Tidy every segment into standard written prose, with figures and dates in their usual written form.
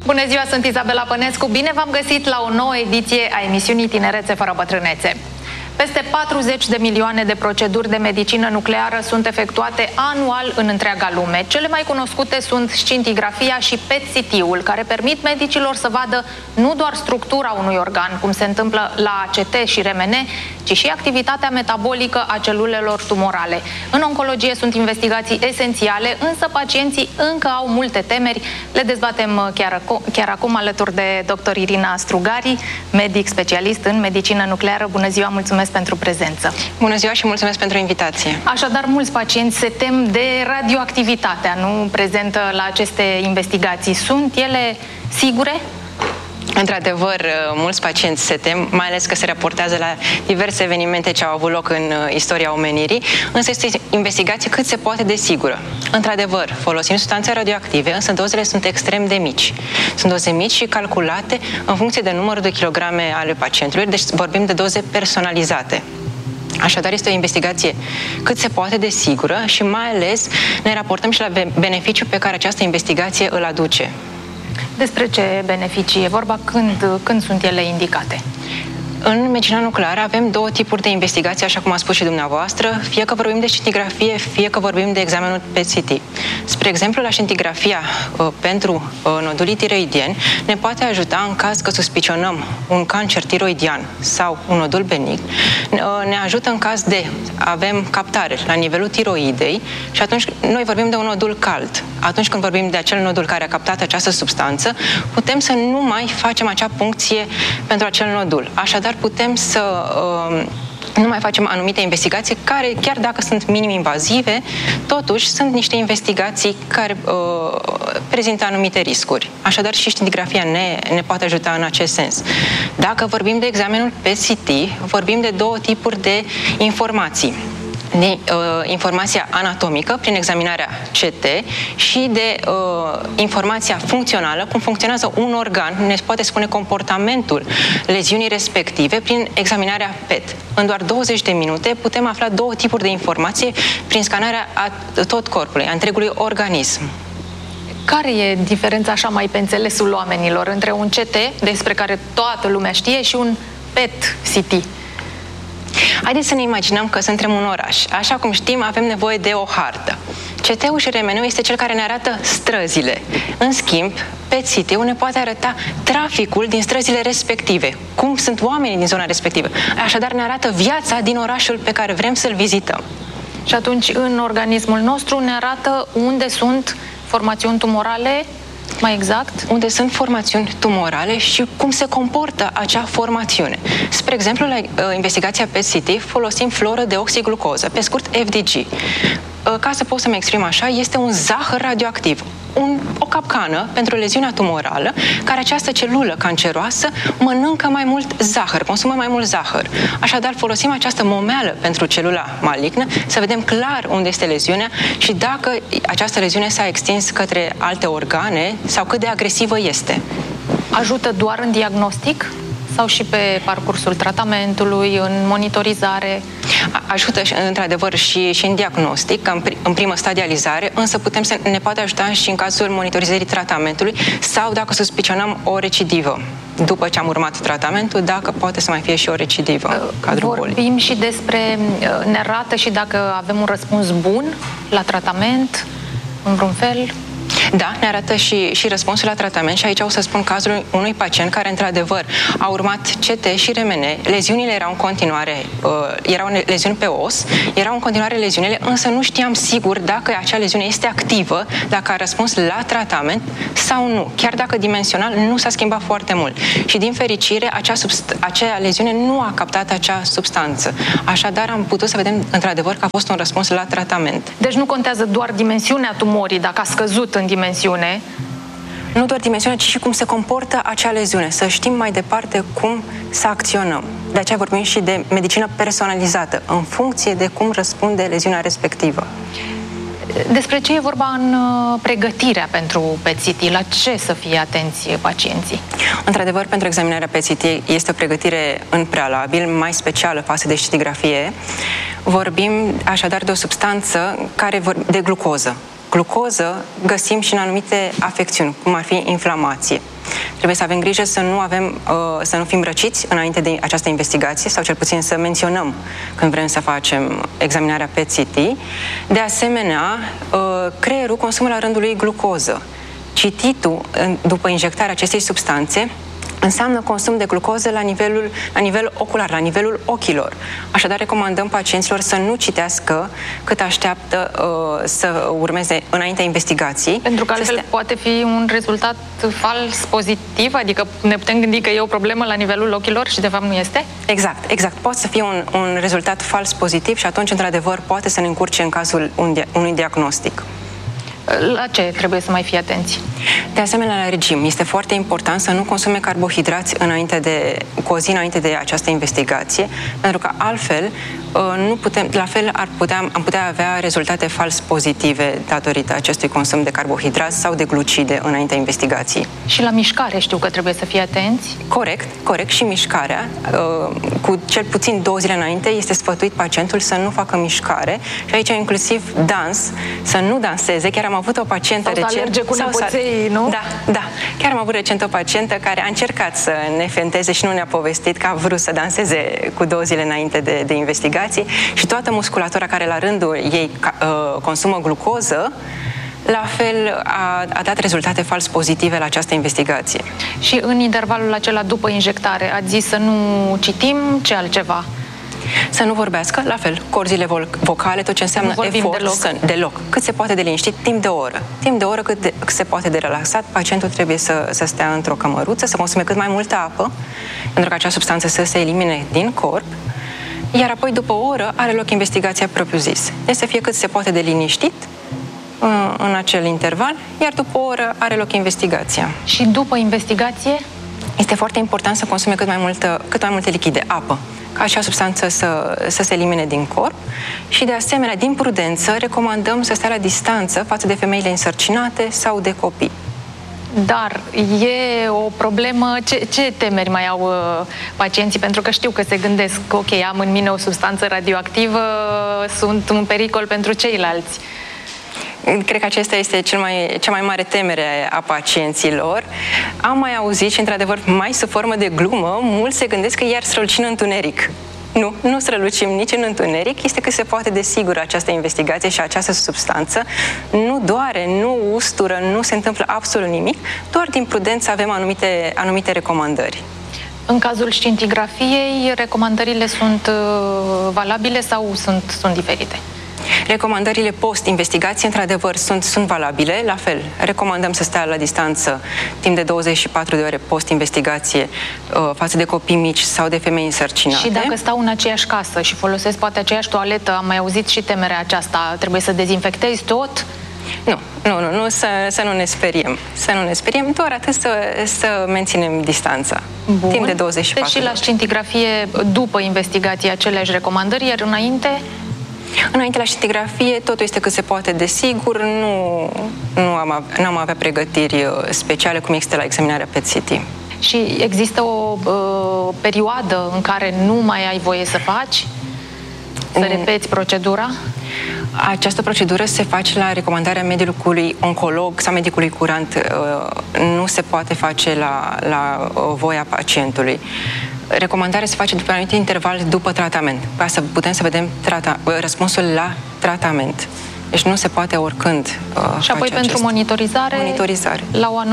Bună ziua, sunt Izabela Pănescu. Bine v-am găsit la o nouă ediție a emisiunii Tinerețe fără bătrânețe. Peste 40 de milioane de proceduri de medicină nucleară sunt efectuate anual în întreaga lume. Cele mai cunoscute sunt scintigrafia și PET-CT-ul, care permit medicilor să vadă nu doar structura unui organ, cum se întâmplă la ACT și RMN, ci și activitatea metabolică a celulelor tumorale. În oncologie sunt investigații esențiale, însă pacienții încă au multe temeri. Le dezbatem chiar acum alături de dr. Irina Strugari, medic specialist în medicină nucleară. Bună ziua, mulțumesc pentru prezență. Bună ziua și mulțumesc pentru invitație. Așadar, mulți pacienți se tem de radioactivitatea nu prezentă la aceste investigații. Sunt ele sigure? Într-adevăr, mulți pacienți se tem, mai ales că se raportează la diverse evenimente ce au avut loc în istoria omenirii, însă este o investigație cât se poate de sigură. Într-adevăr, folosim substanțe radioactive, însă dozele sunt extrem de mici. Sunt doze mici și calculate în funcție de numărul de kilograme ale pacientului, deci vorbim de doze personalizate. Așadar, este o investigație cât se poate de sigură și mai ales ne raportăm și la beneficiul pe care această investigație îl aduce. Despre ce beneficii e vorba? Când sunt ele indicate? În medicina nucleară avem două tipuri de investigații, așa cum a spus și dumneavoastră, fie că vorbim de scintigrafie, fie că vorbim de examenul PET-CT. Spre exemplu, la scintigrafia pentru nodulii tiroidieni ne poate ajuta în caz că suspicionăm un cancer tiroidian sau un nodul benign. Ne ajută în caz de avem captare la nivelul tiroidei și atunci noi vorbim de un nodul cald. Atunci când vorbim de acel nodul care a captat această substanță, putem să nu mai facem acea puncție pentru acel nodul. Așadar, putem să nu mai facem anumite investigații care, chiar dacă sunt minim invazive, totuși sunt niște investigații care prezintă anumite riscuri. Așadar, și scintigrafia ne poate ajuta în acest sens. Dacă vorbim de examenul PET-CT, vorbim de două tipuri de informații. De informația anatomică prin examinarea CT și de informația funcțională, cum funcționează un organ, ne poate spune comportamentul leziunii respective prin examinarea PET. În doar 20 de minute putem afla două tipuri de informație prin scanarea a tot corpului, a întregului organism. Care e diferența așa mai pe înțelesul oamenilor între un CT, despre care toată lumea știe, și un PET-CT? Haideți să ne imaginăm că suntem un oraș. Așa cum știm, avem nevoie de o hartă. CT-ul și RMN-ul este cel care ne arată străzile. În schimb, PET-CT-ul ne poate arăta traficul din străzile respective, cum sunt oamenii din zona respectivă. Așadar, ne arată viața din orașul pe care vrem să-l vizităm. Și atunci, în organismul nostru ne arată unde sunt formațiuni tumorale, mai exact? Unde sunt formațiuni tumorale și cum se comportă acea formațiune. Spre exemplu, la investigația PET-CT folosim fluoră de oxiglucoză, pe scurt FDG. Ca să pot să-mi exprim așa, este un zahăr radioactiv. O capcană pentru leziunea tumorală, care această celulă canceroasă mănâncă mai mult zahăr, consumă mai mult zahăr. Așadar, folosim această momeală pentru celula malignă să vedem clar unde este leziunea și dacă această leziune s-a extins către alte organe sau cât de agresivă este. Ajută doar în diagnostic? Sau și pe parcursul tratamentului, în monitorizare? Ajută, într-adevăr, și în diagnostic, în primă stadializare, însă ne poate ajuta și în cazul monitorizării tratamentului sau dacă suspicionăm o recidivă. După ce am urmat tratamentul, dacă poate să mai fie și o recidivă. Vorbim și despre, ne arată și dacă avem un răspuns bun la tratament, în vreun fel? Da, ne arată și răspunsul la tratament și aici o să spun cazul unui pacient care, într-adevăr, a urmat CT și RMN, leziunile erau în continuare, erau leziuni pe os, erau în continuare leziunile, însă nu știam sigur dacă acea leziune este activă, dacă a răspuns la tratament sau nu, chiar dacă dimensional nu s-a schimbat foarte mult. Și, din fericire, acea leziune nu a captat acea substanță. Așadar, am putut să vedem, într-adevăr, că a fost un răspuns la tratament. Deci nu contează doar dimensiunea tumorii, dacă a scăzut în dimensiune. Nu doar dimensiunea, ci și cum se comportă acea leziune. Să știm mai departe cum să acționăm. De aceea vorbim și de medicină personalizată, în funcție de cum răspunde leziunea respectivă. Despre ce e vorba în pregătirea pentru PET-CT? La ce să fie atenți pacienții? Într-adevăr, pentru examinarea PET-CT este o pregătire în prealabil, mai specială față de scintigrafie. Vorbim așadar de o substanță de glucoză. glucoză găsim și în anumite afecțiuni, cum ar fi inflamație. Trebuie să avem grijă să nu fim răciți înainte de această investigație sau cel puțin să menționăm când vrem să facem examinarea PET-CT. De asemenea, creierul consumă la rândul lui glucoză. Cititul după injectarea acestei substanțe înseamnă consum de glucoză la nivel ocular, la nivelul ochilor. Așadar, recomandăm pacienților să nu citească cât așteaptă să urmeze înaintea investigației. Pentru că altfel poate fi un rezultat fals pozitiv, adică ne putem gândi că e o problemă la nivelul ochilor și de fapt nu este? Exact. Poate să fie un rezultat fals pozitiv și atunci, într-adevăr, poate să ne încurce în cazul unui diagnostic. La ce trebuie să mai fie atenți? De asemenea, la regim. Este foarte important să nu consume carbohidrați cu o zi înainte de această investigație, pentru că altfel am putea avea rezultate fals pozitive datorită acestui consum de carbohidrați sau de glucide înaintea investigației. Și la mișcare știu că trebuie să fie atenți? Corect. Și mișcarea, cu cel puțin 2 zile înainte, este sfătuit pacientul să nu facă mișcare și aici inclusiv dans, să nu danseze. Chiar am avut o pacientă recent... Sau să alerge cu nepoței, nu? Da. Chiar am avut recent o pacientă care a încercat să ne fenteze și nu ne-a povestit că a vrut să danseze cu 2 zile înainte de investigație și toată musculatura care la rândul ei consumă glucoză, la fel a dat rezultate fals pozitive la această investigație. Și în intervalul acela după injectare, ați zis să nu citim, ce altceva? Să nu vorbească, la fel, corzile vocale, tot ce înseamnă efort, deloc. Cât se poate de liniștit, timp de o oră. Timp de o oră cât se poate de relaxat, pacientul trebuie să stea într-o cămăruță, să consume cât mai multă apă, pentru că acea substanță să se elimine din corp, iar apoi, după o oră, are loc investigația propriu-zis. Deci să fie cât se poate de liniștit în acel interval, iar după o oră are loc investigația. Și după investigație? Este foarte important să consume cât mai multe lichide, apă, ca acea substanță să se elimine din corp și, de asemenea, din prudență, recomandăm să stea la distanță față de femeile însărcinate sau de copii. Dar e o problemă, ce temeri mai au pacienții? Pentru că știu că se gândesc, ok, am în mine o substanță radioactivă, sunt un pericol pentru ceilalți. Cred că acesta este cea mai mare temere a pacienților. Am mai auzit și, într-adevăr, mai sub formă de glumă, mulți se gândesc că iar strălucim în întuneric. Nu strălucim nici în întuneric, este cât se poate de sigur această investigație și această substanță. Nu doare, nu ustură, nu se întâmplă absolut nimic, doar din prudență avem anumite recomandări. În cazul scintigrafiei, recomandările sunt valabile sau sunt diferite? Recomandările post-investigație, într-adevăr, sunt valabile. La fel, recomandăm să stea la distanță timp de 24 de ore post-investigație față de copii mici sau de femei însărcinate. Și dacă stau în aceeași casă și folosesc poate aceeași toaletă, am mai auzit și temerea aceasta, trebuie să dezinfectezi tot? Nu, să nu ne speriem. Să nu ne speriem, doar atât să menținem distanța. Bun. Timp de 24 deci și la scintigrafie, după investigație, aceleași recomandări, iar înainte? Înainte la scintigrafie, totul este cât se poate de sigur, nu am avea pregătiri speciale cum există la examinarea PET-CT. Și există o perioadă în care nu mai ai voie să faci? Să repeți procedura? Această procedură se face la recomandarea medicului oncolog sau medicului curant. Nu se poate face la voia pacientului. Recomandarea se face după un anumit interval după tratament, ca să putem să vedem răspunsul la tratament. Deci nu se poate oricând și apoi pentru monitorizare la o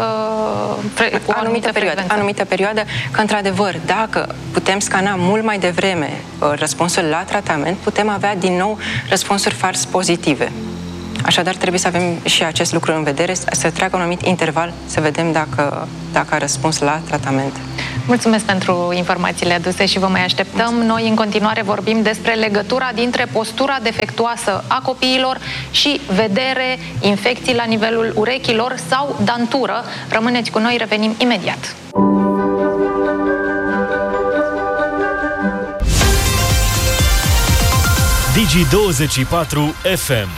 anumită perioadă, că într-adevăr, dacă putem scana mult mai devreme răspunsul la tratament, putem avea din nou răspunsuri fals pozitive. Așadar, trebuie să avem și acest lucru în vedere, să treacă un anumit interval, să vedem dacă a răspuns la tratament. Mulțumesc pentru informațiile aduse și vă mai așteptăm. Noi în continuare vorbim despre legătura dintre postura defectuoasă a copiilor și vedere, infecții la nivelul urechilor sau dantură. Rămâneți cu noi, revenim imediat. Digi24 FM.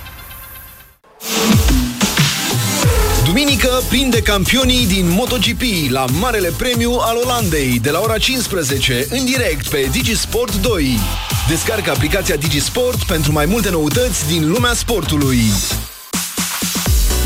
Duminică prinde campionii din MotoGP la Marele Premiu al Olandei de la ora 15 în direct pe DigiSport 2. Descarcă aplicația DigiSport pentru mai multe noutăți din lumea sportului.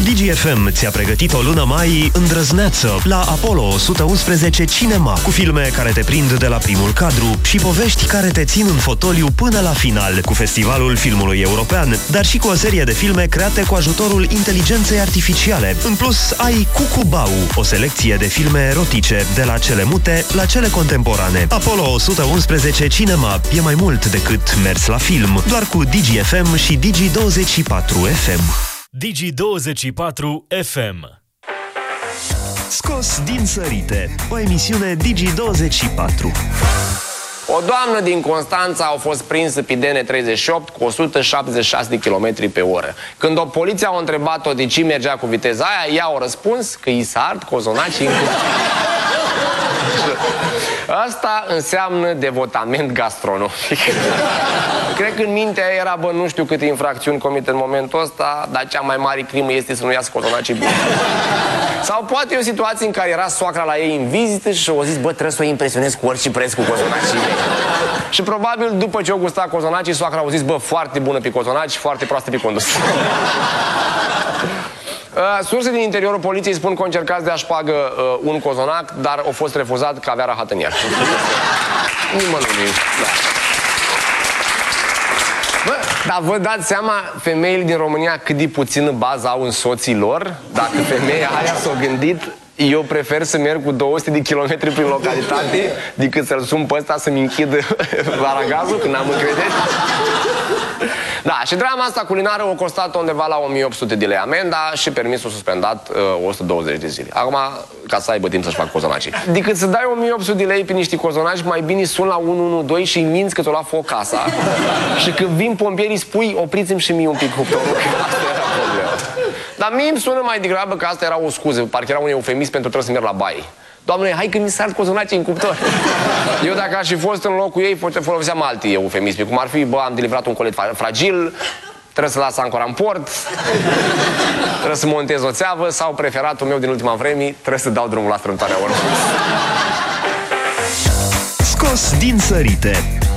DGFM ți-a pregătit o lună mai îndrăzneață la Apollo 111 Cinema, cu filme care te prind de la primul cadru și povești care te țin în fotoliu până la final, cu Festivalul Filmului European, dar și cu o serie de filme create cu ajutorul inteligenței artificiale. În plus, ai Cucubau, o selecție de filme erotice, de la cele mute la cele contemporane. Apollo 111 Cinema e mai mult decât mers la film, doar cu DGFM și Digi24 FM. Digi24 FM. Scos din sărite, o emisiune Digi24. O doamnă din Constanța a fost prinsă pe DN38 cu 176 de km pe oră. Când o poliție a întrebat-o de ce mergea cu viteza aia, ea a răspuns că i s-a ard cozonacii în Asta înseamnă devotament gastronomic. Cred că în mintea era, bă, nu știu câte infracțiuni comit în momentul ăsta, dar cea mai mare crimă este să nu iasă cozonacii buni. Sau poate e o situație în care era soacra la ei în vizită și o zis, bă, trebuie să o impresionez cu orice preț cu cozonacii mei. Și probabil după ce au gustat cozonacii, soacra au zis, bă, foarte bună pe cozonaci, foarte proastă pe condus. Surse din interiorul poliției spun că au încercat de a șpagă un cozonac, dar au fost refuzat că avea rahat în ea. Nimănui. Da. Bă, dar vă dați seama, femeile din România, cât de puțină bază au în soții lor? Dacă femeia aia s-a gândit, eu prefer să merg cu 200 de kilometri prin localitate decât să-l sun pe ăsta să-mi închidă aragazul când am încredere. Da, și drama asta culinară o costat undeva la 1800 de lei amenda și permisul suspendat 120 de zile. Acum, ca să aibă timp să-și facă cozonacii. Decât să dai 1800 de lei pe niște cozonaci, mai bine sun la 112 și îi minți că ți-o lua foc casa. Și când vin pompierii spui, opriți-mi și mie un pic cuptorul, că asta era problema. Dar mie îmi sună mai degrabă că asta era o scuză, parcă era un eufemism pentru trebuie să merg la baie. Doamne, hai că mi s-ar cozonacii în cuptor. Eu dacă aș fi fost în locul ei, foloseam alte eufemisme, cum ar fi, bă, am deliverat un colet fragil, trebuie să las ancora în port, trebuie să montez o țeavă sau preferatul meu din ultima vreme, trebuie să dau drumul la strâmtoarea oră. Scos din sărite,